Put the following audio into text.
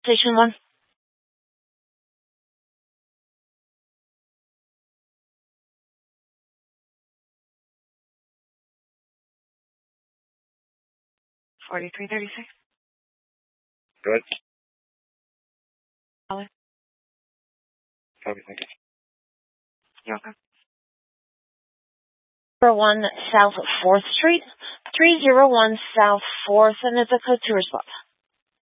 Station 1. $43.36. Good. Dollar. Copy, thank you. You're welcome. 1 South 4th Street, 301 South 4th, and it's a code 2 spot.